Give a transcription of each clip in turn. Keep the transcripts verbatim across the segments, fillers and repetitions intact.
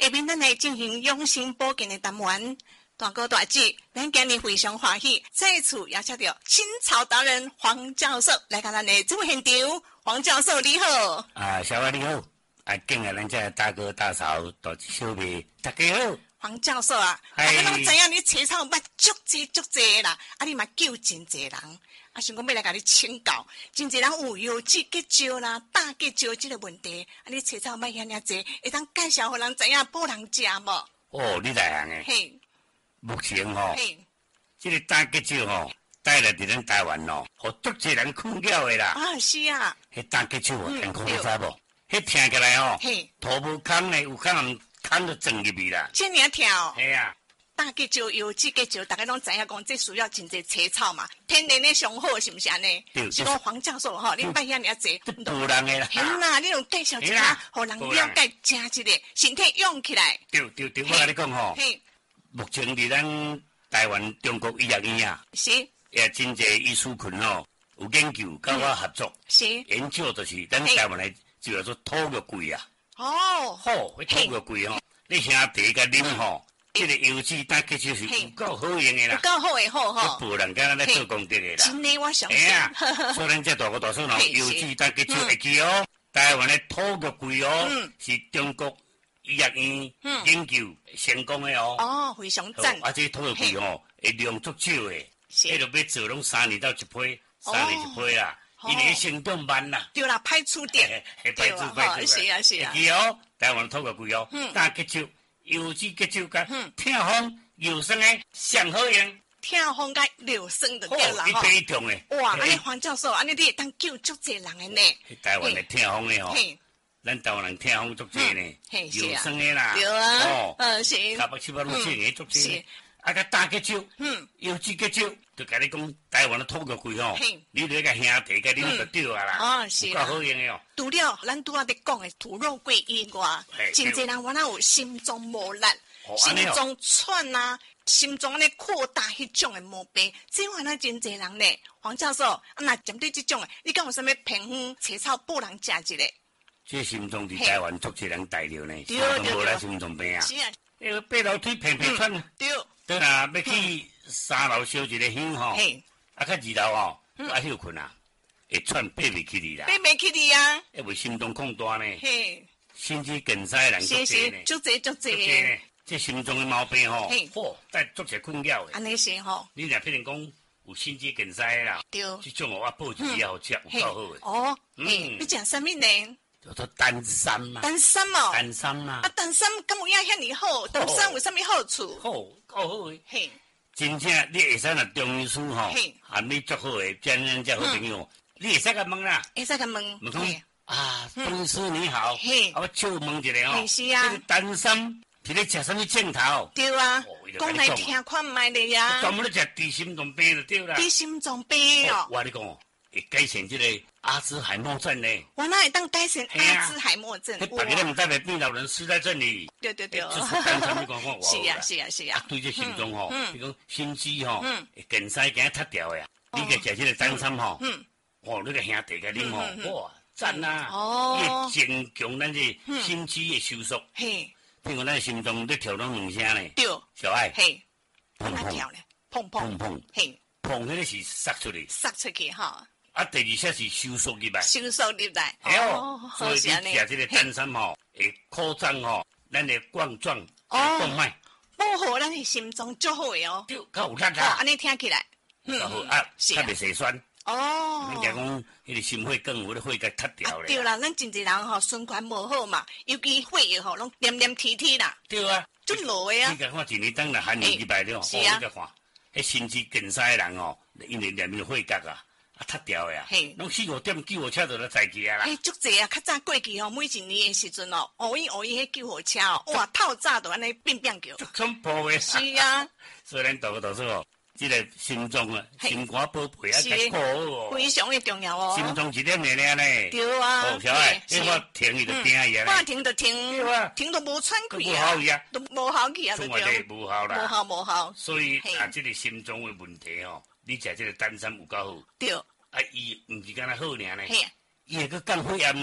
下面咱来进行养生保健的单元。大哥大姐，咱今日非常欢喜，再次邀请到青草达人黄教授来到咱的节目现场。黄教授你好。 啊，小伟你好。啊，敬爱咱这大哥大嫂、大姐小妹，大家好。 黄教授啊，大家拢知影你切草捌足济足济啦，啊，你嘛救真济人。啊，想讲要来甲你请教，真侪人有腰子结石啦、大结石这个问题，啊，你切草捌遐尔济，会当介绍互人知影补人食无？ 哦，你来行诶。 嘿。 目前吼， 嘿， 这个大结石吼，带来伫咱台湾咯，互足侪人困扰诶啦。 啊，是啊。 迄大结石哦，健康你知无？迄听起来吼，头无空呢，有可能空就钻入去啦。 这尔跳。 系啊。 大结石、腰子结石，大家拢知影讲，这需要真济切草嘛，天然的上好，是毋是安尼？是讲黄教授吼，你捌遐尔济， 补人诶啦。 嘿啦，你用介绍一下，互人了解正一个，身体用起来。 对对对，我甲你讲吼，目前伫咱台湾中国医学院啊， 是也真济医师群吼，有研究甲我合作， 是研究就是咱台湾诶，就叫做土肉桂啊。 哦， 好，迄土肉桂吼，你兄弟甲啉吼。这个腰子大结石是有够好用的啦， 有够好的好吼， 补人敢若咧做功德的啦。 真的我相信。 哎呀，所以咱这大哥大嫂喏，腰子大结石会记哦。台湾的土肉桂哦，是中国医学院研究成功的哦。 哦，非常赞。 啊，这土肉桂哦，会量足少的，迄落要做拢三年到一批，三年一批啦。因为成长慢啦。 对啦，歹处点。 歹处歹处。 是啊是啊。 记哦，台湾土肉桂哦，大结石。腰子结石甲痛风腰酸诶上好用， 痛风甲腰酸就对啦吼。一重诶。 哇，安尼黄教授，安尼你会当救足济人诶呢。 台湾诶痛风诶吼，咱台湾人痛风足济呢，腰酸诶啦。 对啊。哦，嗯是。 骹巴七八路线诶足济。啊，甲大结石，嗯，腰子结石，就甲你讲台湾诶土肉桂吼，你著甲兄弟甲恁就对啊啦。 哦，是啦。 够好用诶哦。 除了咱拄仔伫讲诶土肉桂以外，真侪人原来有心脏无力、心脏喘啊、心脏安尼扩大迄种诶毛病，这原来真侪人呢。黄教授，啊，那针对这种诶，你敢有啥物偏方、切草补人食一个？ 这心脏伫台湾足侪人带着呢， 对对对。 无来心脏病啊。 是啊。 迄个爬楼梯偏偏喘啊。 对。 对啦，要去三楼烧一个香吼，啊，较二楼吼，啊休困啊，会喘爬袂起哩啦。 爬袂起哩啊。 因为心脏控大呢。 嘿。 心肌梗塞人足济呢。 足济足济。 这心脏的毛病吼，嚯，带足济困扰的。 安尼是吼。 你若譬如讲有心肌梗塞啦， 对。 这种我报一支好食，有够好的。 哦。嗯。你食什么呢？ 叫做丹参嘛。 丹参哦。 丹参嘛。 啊，丹参敢有影遐尼好？丹参有啥物好处？ 好，够好诶。 嘿。 真正你会使若中医师吼，含你足好诶，真正正好朋友，你会使甲问啦。 会使甲问。 问讲啊，中医师你好， 嘿， 啊，我笑问一下哦。 是啊。 这个丹参是咧食什么镜头？ 对啊。讲来听看卖咧呀。 专门咧食治心脏病就对啦。 治心脏病哦。 我跟你讲哦，会改善这个阿兹海默症呢。 我哪会当改善阿兹海默症？ 迄别个咧唔代表病老人死在这里。 对对对。 就是丹参你讲看我。 是啊是啊是啊。 对这心脏吼，比如讲心肌吼，梗塞惊脱掉诶，你个食这个丹参吼，哦，你个兄弟个啉吼，哇，赞呐！哦，伊增强咱这心肌的收缩。嘿，譬如咱心脏咧跳拢两声呢。对。小爱。嘿。砰砰跳咧，砰砰砰。嘿。砰，迄个是塞出去。塞出去哈。啊，第二声是收缩入来。收缩入来。哦，所以你食这个丹参吼，会扩张吼，咱的冠状动脉。 保护咱的心脏足好诶哦。 对，较有力啦。 安尼听起来。 嗯。较好啊，较袂血栓。哦。你讲讲，迄个心血管有咧血甲脱掉咧。对啦，咱真侪人吼循环无好嘛，尤其血液吼拢黏黏贴贴啦。 对啊。 足落诶啊。 你甲看一年当来含年几百了，哦，你甲看，迄心肌梗塞诶人哦，因为黏黏血管啊。啊，脱掉呀！嘿，拢四五点救护车就来载去啊啦！ 嘿，足济啊！较早过去吼，每一年诶时阵哦，乌伊乌伊迄救护车哦，哇，透早就安尼变变叫。 足恐怖诶！ 是啊， 所以咱大个大叔哦，即个心脏啊，心肝宝贝啊，较顾好哦， 非常诶重要哦。 心脏一点诶了呢。 对啊。 哦，小爱，你我停伊就停伊啊。 我停就停，停都无喘气啊，无效伊啊， 都无效气啊， 就对。无效啦。 无效无效。 所以啊，即个心脏诶问题吼，你食即个丹参有够好。 对。 啊，伊毋是干那好尔呢，伊会阁降血压呢。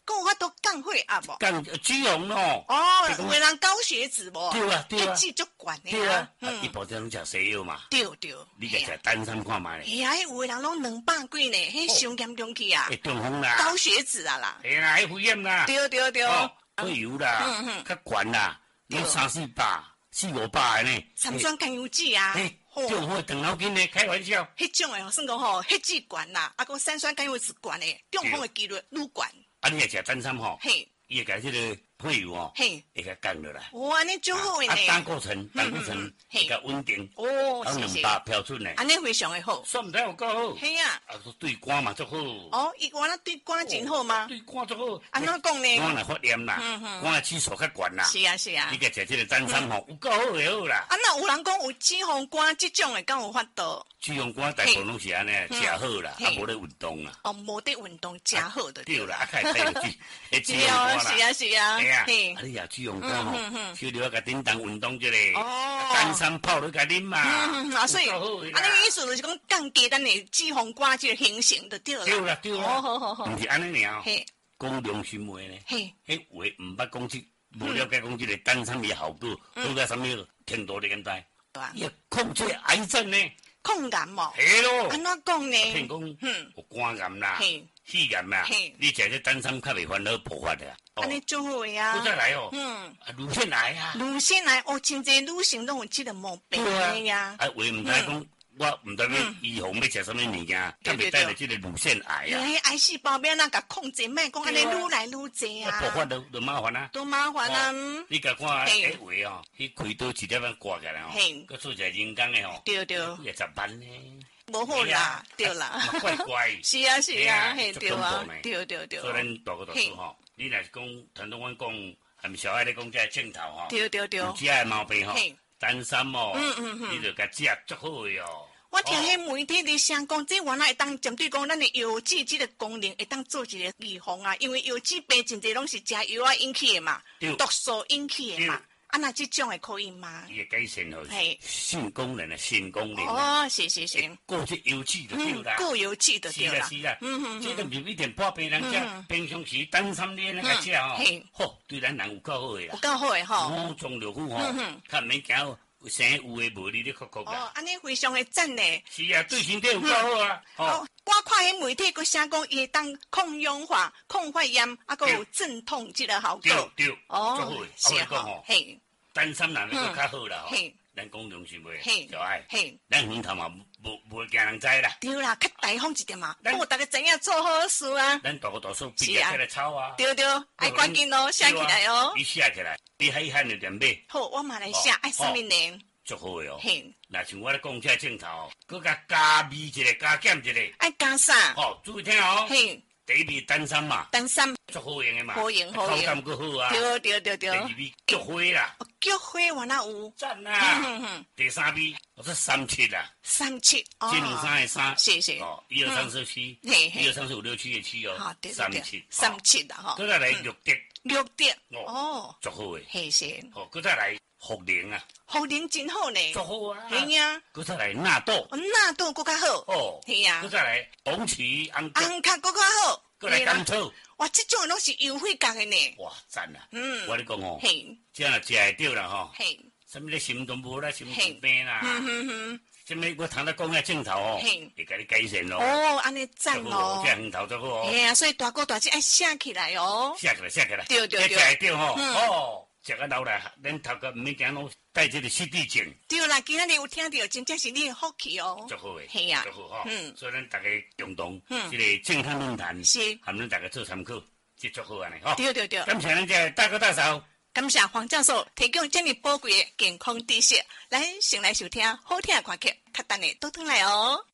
讲有法度降血压无？ 降脂肪咯。 哦，有个人高血脂无？ 对啊对啊， 血脂足悬的。 对啊，伊保证食西药嘛。 对对， 你个食丹参看卖咧。哎呀，有个人拢两百几呢，迄伤严重去啊。 会中风啦。 高血脂啊啦。 哎啦，迄肺炎啦。 对对对。 会油啦，较悬啦，拢三四百、四五百的呢。 三酸甘油酯啊。 中风长脑筋呢，开玩笑。 迄种诶，算讲吼，血脂悬啦，啊，个三酸甘油酯悬诶，中风诶几率愈悬。 啊，你也食丹参吼？ 嘿。 伊会甲即个配油哦， 嘿， 会甲降落来。 哇，安尼足好诶呢。 啊，胆固醇，胆固醇会甲稳定。 哦， 是是。两百标准呢。 安尼非常诶好。 算毋知有够好。 嘿啊。 啊，对肝嘛足好。 哦，伊原来对肝真好吗？ 对肝足好。 安怎讲呢？ 肝若发炎啦，肝诶指数较悬啦。 是啊是啊。 你甲食即个丹参吼，有够好诶好啦。 啊，那有人讲有脂肪肝即种诶，敢有法度？ 脂肪肝大部分拢是安尼，食好啦，啊无咧运动啦。 哦，无得运动，食好的。 对啦，啊，开开就脂，迄脂肪肝啦。 是啊是啊。 哎呀，啊你也脂肪肝吼，小刘甲叮当运动一下，丹参泡落甲啉嘛。 啊，所以，啊，你意思就是讲降低咱诶脂肪肝即个形成就对啦。 对啦对啦。 好好好好。 毋是安尼尔。 嘿。 讲良心话呢。 嘿。 迄话毋捌讲即，无了解讲即个丹参诶效果，好到什么程度你敢知？ 对啊。 伊控制癌症呢。 抗癌嘛。 系咯。 安怎讲呢？ 听讲，嗯，有肝癌啦。 嘿。 肺炎啦，你食这丹参较袂烦恼爆发的啊。 安尼足好呀。 我再来哦。嗯。啊，乳腺癌啊。 乳腺癌哦，真侪女性拢有即个毛病的呀。 啊，话毋知讲，我毋知要预防要食什么物件，特别带来即个乳腺癌啊。 哎，癌细胞要哪甲控制，莫讲安尼愈来愈侪啊。 爆发都都麻烦啊。 都麻烦啊。 你甲看迄话哦，迄开刀直接样挂起来哦，佮做一个人工的哦。 对对。 几十万呢。 无好啦，对啦， 怪怪， 是啊是啊，嘿对啊，对对对。 所以咱大个读书吼，你若是讲传统阮讲，还是小爱咧讲这镜头吼， 对对对， 有这个毛病吼，丹参哦，嗯嗯嗯，你就甲食足好诶哦。 我听迄媒体伫声讲，这原来会当针对讲咱的药剂即个功能，会当做一个预防啊，因为药剂病真侪拢是食药啊引起的嘛，毒素引起的嘛。啊，那这种会可以吗？ 伊会改善好，性功能的性功能。 哦，是是是。 过去油脂就对啦。 过油脂就对啦。 是啦是啦。嗯嗯。这个不一定破病人食，平常时丹参咧那个食哦，吼，对咱人有够好诶啦。 有够好诶吼。 哦，中药夫吼，较免惊生有诶无哩哩哭哭啦。 哦，安尼非常诶赞呢。 是啊，对身体有够好啊。 哦，我看迄媒体佫写讲，伊会当抗氧化、抗发炎，啊，佫有镇痛即个效果。 对对。 哦，是啊。嘿。 丹参人那个较好啦，吼，咱讲良心话，小爱，咱园头嘛无无惊人知啦。 对啦，较大方一点嘛，我大家知影做好事啊。 咱大个大叔毕业起来抄啊。 对对，爱赶紧哦，写起来哦。 你写起来，你海汉就点买。 好，我嘛来写，爱什么呢？ 足好诶哦。嘿，那像我咧讲这镜头，佮甲加味一个，加减一个。 爱加啥？ 哦，注意听哦。 嘿。 第一味丹参嘛， 丹参足好用的嘛， 好用好用， 口感佫好啊。 对对对对。第二味菊花啦， 菊花原来有。 赞啊！第三味我说三七啦， 三七哦。 这两三个三， 是是。 哦，一二三四七，一二三四五六七的七哦。好， 对对对。三七，三七的哈。 佮再来绿蝶， 绿蝶哦， 足好诶。 嘿是。 哦，佮再来茯苓啊， 茯苓真好呢。 足好啊。 嘿呀。 佮再来纳豆， 纳豆佫较好。哦，嘿呀。 佮再来红旗红红卡佫较好。 过来甘草， 哇，这种拢是优惠价的呢。 哇，赞啊！ 嗯， 我咧讲哦， 嘿， 这样食会着啦吼。 嘿， 什么咧心脏无啦，心脏病啦。嗯哼哼。什么我通得讲下镜头哦，会甲你改善咯。 哦，安尼赞哦。 这镜头足好哦。 哎呀，所以大哥大姐爱写起来哦。 写起来，写起来。 对对对。 食会着吼。哦，食啊老来，咱头壳毋免惊拢带这个失智症。 对啦，今仔日有听到，真正是你的福气哦。 足好诶。 系啊。 足好吼。嗯。所以咱大家共同，这个健康论坛， 是， 含咱大家做参考，这足好安尼吼。 对对对。 感谢咱这大哥大嫂。 感谢黄教授提供这么宝贵的健康知识，咱先来收听好听的歌曲，较等下倒转来哦。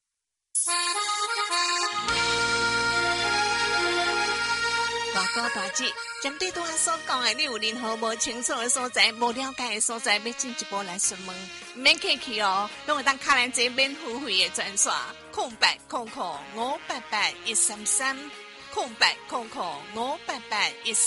大哥大姐，针对拄仔所讲的，你有任何无清楚的所在、无了解的所在，要进一步来询问，免客气哦，拢会当卡咱这免付费的专线，空白空空五八八一三三，空白空空五八八一。